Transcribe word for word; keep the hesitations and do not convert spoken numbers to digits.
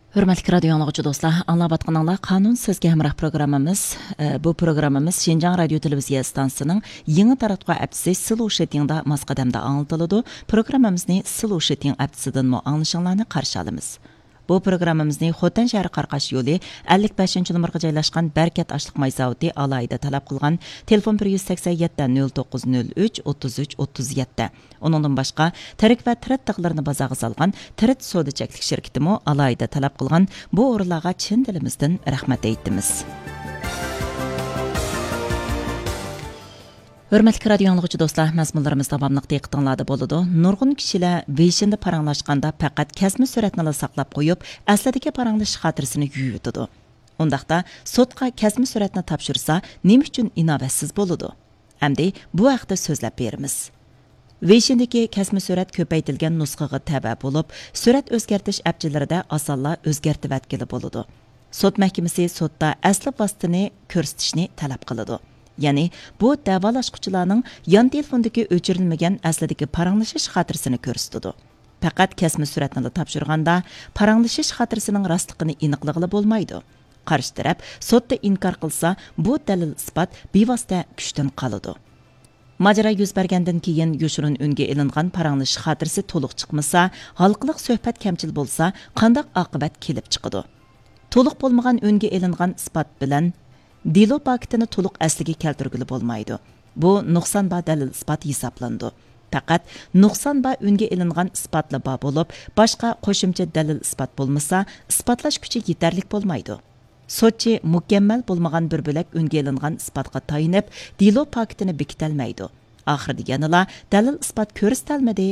Hürmetli radyo anlıqçı dostlar, anlabatqanlar Qanun Sizge Hemrah programımız. E, bu programımız Şinjan Radyo Televiziya Stansiyasının yeni taratqa əpsi Sılu Şetingda Masqadamda anlatılıdı. Programımızı Sılu Şeting əpsidən mu anlaşılanlarını qarşı alımız. Bu programımızı Xotan şəhəri Qarqaş yolu ellik beshinchi numaraga joylashgan Berkat Ashliq may zavodi alayida talab qilgan telefon bir yuz sakson yetti nol to'qqiz nol uch o'ttiz uch o'ttiz yetti. Onundan başqa tirik və tirit tığlarını bazağı salgan tirit soda çəklik şirketimi alayida talab qilgan bu o'rinlarga chin dilimizdan rahmat aytdimiz. Hürmetli radyo anlıqçı dostlar, məzmunlarımız davamlıq diqqətinizdə boludu. Nurgun kişiler beşində paranlaşqanda faqat kəsmi sürətini saqlab qoyub, əslidəki paranlaş xatirəsini yuyutudu. Ondaqda sotqa kəsmi sürətini tapşırsa, nima üçün inovatsiz boludu? Əmdi bu haqda sözləb berimiz. Beşindəki kəsmi sürət köpəytilgan nusxaga təbə olub, sürət özgərtiş əpçilərdə asalla özgərtib ətkili boludu. Sot məhkəməsi sotda əsli vasitini ko'rsatishni talab qiladi. Yani bu davalashquchilarning yan telefondagi o'chirilmagan aslidagi paranglashish xotirasini ko'rsatadi. Faqat kesma suratini topshirganda paranglashish xotirasining rostligini aniqlag'ili bo'lmaydi. Qarshi taraf sotda inkor qilsa, bu dalil isbot bevosita kuchdan qoladi. Majra yuz bergandan keyin yoshirin unga ilingan paranglashish xotirasi to'liq chiqmasa, xalqliq suhbat kamchil bo'lsa, qanday oqibat kelib chiqadi? To'liq bo'lmagan unga ilingan isbot bilan Dilo paketini to'liq asliga keltirgili bo'lmaydi. Bu nuqson ba dalil isbot hisoblandi. Faqat nuqson ba unga ilingan isbotli ba bo'lib, boshqa qo'shimcha dalil isbot bo'lmasa, isbotlash kuchi yetarli bo'lmaydi. Sotchi mukammal bo'lmagan bir bo'lak unga ilingan isbotga tayinib, Dilo paketini bekitalmaydi. Oxirida yanala dalil isbot ko'rsatilmadi